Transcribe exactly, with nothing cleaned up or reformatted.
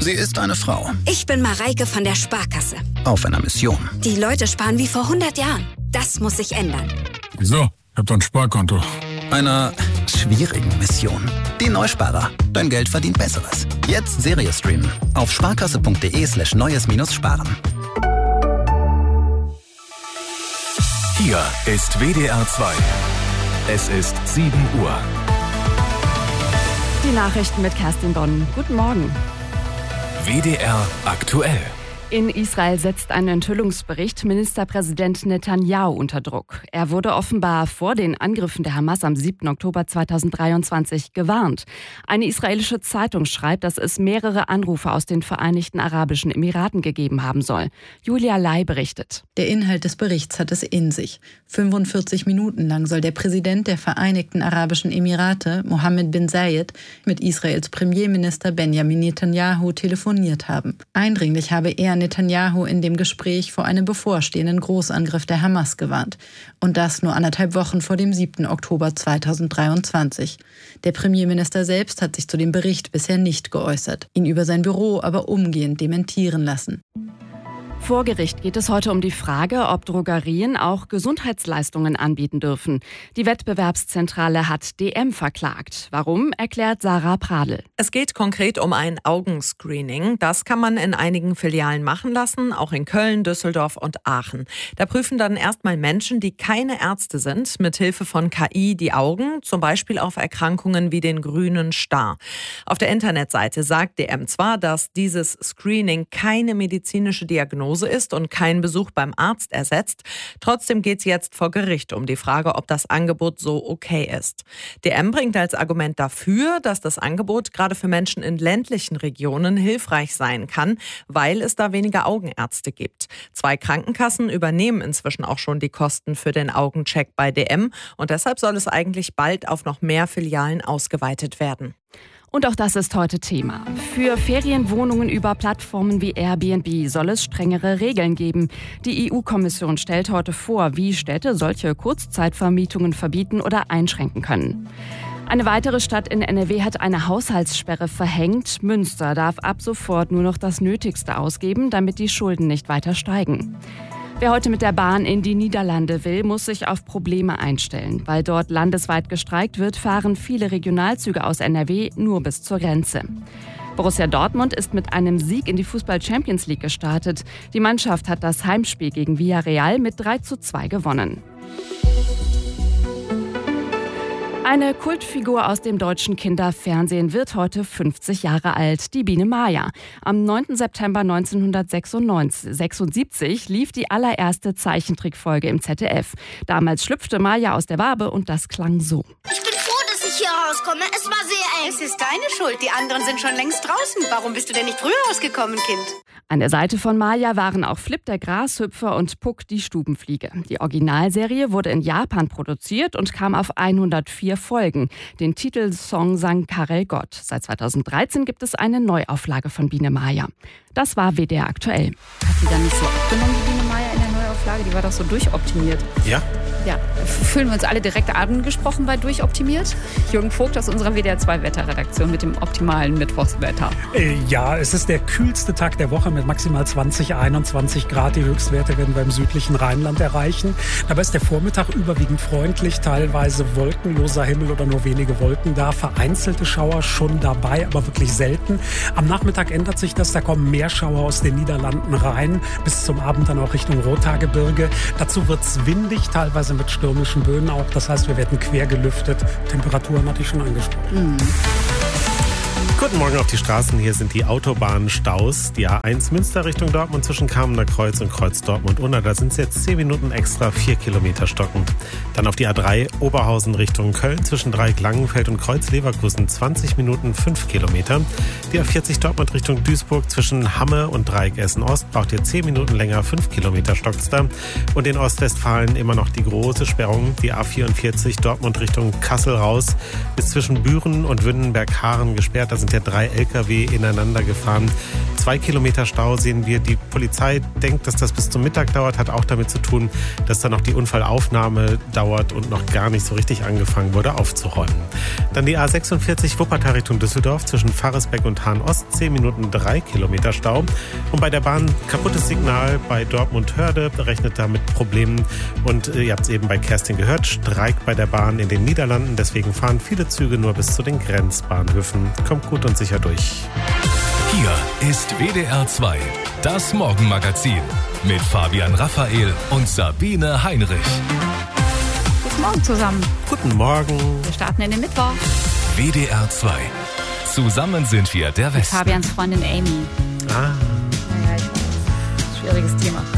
Sie ist eine Frau. Ich bin Mareike von der Sparkasse. Auf einer Mission. Die Leute sparen wie vor hundert Jahren. Das muss sich ändern. Wieso? Ich hab doch ein Sparkonto. Einer schwierigen Mission. Die Neusparer. Dein Geld verdient Besseres. Jetzt Serie streamen. Auf sparkasse.de slash neues minus sparen. Hier ist W D R zwei. Es ist sieben Uhr. Die Nachrichten mit Kerstin Bonn. Guten Morgen. W D R aktuell. In Israel setzt ein Enthüllungsbericht Ministerpräsident Netanyahu unter Druck. Er wurde offenbar vor den Angriffen der Hamas am siebten Oktober zweitausenddreiundzwanzig gewarnt. Eine israelische Zeitung schreibt, dass es mehrere Anrufe aus den Vereinigten Arabischen Emiraten gegeben haben soll. Julia Lai berichtet. Der Inhalt des Berichts hat es in sich. fünfundvierzig Minuten lang soll der Präsident der Vereinigten Arabischen Emirate, Mohammed bin Zayed, mit Israels Premierminister Benjamin Netanyahu telefoniert haben. Eindringlich habe er Netanyahu in dem Gespräch vor einem bevorstehenden Großangriff der Hamas gewarnt. Und das nur anderthalb Wochen vor dem siebten Oktober zweitausenddreiundzwanzig. Der Premierminister selbst hat sich zu dem Bericht bisher nicht geäußert, ihn über sein Büro aber umgehend dementieren lassen. Vor Gericht geht es heute um die Frage, ob Drogerien auch Gesundheitsleistungen anbieten dürfen. Die Wettbewerbszentrale hat D M verklagt. Warum, erklärt Sarah Pradl. Es geht konkret um ein Augenscreening. Das kann man in einigen Filialen machen lassen, auch in Köln, Düsseldorf und Aachen. Da prüfen dann erstmal Menschen, die keine Ärzte sind, mit Hilfe von K I die Augen, zum Beispiel auf Erkrankungen wie den grünen Star. Auf der Internetseite sagt D M zwar, dass dieses Screening keine medizinische Diagnose ist und keinen Besuch beim Arzt ersetzt. Trotzdem geht es jetzt vor Gericht um die Frage, ob das Angebot so okay ist. D M bringt als Argument dafür, dass das Angebot gerade für Menschen in ländlichen Regionen hilfreich sein kann, weil es da weniger Augenärzte gibt. Zwei Krankenkassen übernehmen inzwischen auch schon die Kosten für den Augencheck bei D M und deshalb soll es eigentlich bald auf noch mehr Filialen ausgeweitet werden. Und auch das ist heute Thema. Für Ferienwohnungen über Plattformen wie Airbnb soll es strengere Regeln geben. Die E U-Kommission stellt heute vor, wie Städte solche Kurzzeitvermietungen verbieten oder einschränken können. Eine weitere Stadt in N R W hat eine Haushaltssperre verhängt. Münster darf ab sofort nur noch das Nötigste ausgeben, damit die Schulden nicht weiter steigen. Wer heute mit der Bahn in die Niederlande will, muss sich auf Probleme einstellen. Weil dort landesweit gestreikt wird, fahren viele Regionalzüge aus N R W nur bis zur Grenze. Borussia Dortmund ist mit einem Sieg in die Fußball-Champions League gestartet. Die Mannschaft hat das Heimspiel gegen Villarreal mit drei zu zwei gewonnen. Eine Kultfigur aus dem deutschen Kinderfernsehen wird heute fünfzig Jahre alt, die Biene Maya. Am neunten September neunzehnhundertsechsundsiebzig lief die allererste Zeichentrickfolge im Z D F. Damals schlüpfte Maya aus der Wabe und das klang so. Ich bin froh, dass ich hier rauskomme. Es war sehr eng. Es ist deine Schuld. Die anderen sind schon längst draußen. Warum bist du denn nicht früher rausgekommen, Kind? An der Seite von Maya waren auch Flip der Grashüpfer und Puck die Stubenfliege. Die Originalserie wurde in Japan produziert und kam auf hundertvier Folgen. Den Titelsong sang Karel Gott. Seit zweitausenddreizehn gibt es eine Neuauflage von Biene Maya. Das war W D R aktuell. Hat die dann nicht so abgenommen, die Biene Maya in der Neuauflage? Die war doch so durchoptimiert. Ja? Ja. Fühlen wir uns alle direkt angesprochen bei durchoptimiert? Jürgen Vogt aus unserer W D R zwei Wetterredaktion mit dem optimalen Mittwochswetter. Äh, ja, es ist der kühlste Tag der Woche mit maximal zwanzig, einundzwanzig Grad. Die Höchstwerte werden beim südlichen Rheinland erreichen. Dabei ist der Vormittag überwiegend freundlich, teilweise wolkenloser Himmel oder nur wenige Wolken da. Vereinzelte Schauer schon dabei, aber wirklich selten. Am Nachmittag ändert sich das, da kommen mehr Schauer aus den Niederlanden rein, bis zum Abend dann auch Richtung Rothaargebirge. Dazu wird es windig, teilweise mit stürmischen Böen auch. Das heißt, wir werden quer gelüftet. Temperaturen hatte ich schon angesprochen. Mhm. Guten Morgen auf die Straßen. Hier sind die Autobahnstaus. Die A eins Münster Richtung Dortmund zwischen Kamener Kreuz und Kreuz Dortmund-Unna. Da sind es jetzt zehn Minuten extra, vier Kilometer stockend. Dann auf die A drei Oberhausen Richtung Köln zwischen Dreieck Langenfeld und Kreuz Leverkusen zwanzig Minuten, fünf Kilometer. Die A vierzig Dortmund Richtung Duisburg zwischen Hamme und Dreieck Essen-Ost braucht ihr zehn Minuten länger, fünf Kilometer stockt's da. Und in Ostwestfalen immer noch die große Sperrung. Die A vierundvierzig Dortmund Richtung Kassel raus ist zwischen Büren und Wünnenberg-Haaren gesperrt. Da sind ja drei L K W ineinander gefahren. Zwei Kilometer Stau sehen wir. Die Polizei denkt, dass das bis zum Mittag dauert, hat auch damit zu tun, dass da noch die Unfallaufnahme dauert und noch gar nicht so richtig angefangen wurde aufzuräumen. Dann die A sechsundvierzig Wuppertal Richtung Düsseldorf zwischen Faresbeck und Hahn-Ost, zehn Minuten drei Kilometer Stau. Und bei der Bahn kaputtes Signal bei Dortmund-Hörde, rechnet da mit Problemen. Und äh, ihr habt es eben bei Kerstin gehört, Streik bei der Bahn in den Niederlanden. Deswegen fahren viele Züge nur bis zu den Grenzbahnhöfen. Kommt gut und sicher durch. Hier ist W D R zwei, das Morgenmagazin mit Fabian Raphael und Sabine Heinrich. Guten Morgen zusammen. Guten Morgen. Wir starten in den Mittwoch. W D R zwei. Zusammen sind wir der Westen. Fabians Freundin Amy. Ah. Naja, ich weiß. Schwieriges Thema.